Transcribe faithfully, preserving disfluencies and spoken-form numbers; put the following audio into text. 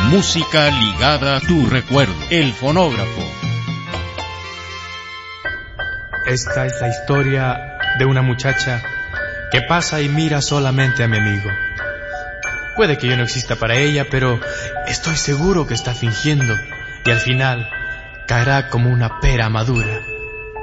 Música ligada a tu recuerdo. El fonógrafo. Esta es la historia de una muchacha que pasa y mira solamente a mi amigo. Puede que yo no exista para ella, pero estoy seguro que está fingiendo y al final caerá como una pera madura.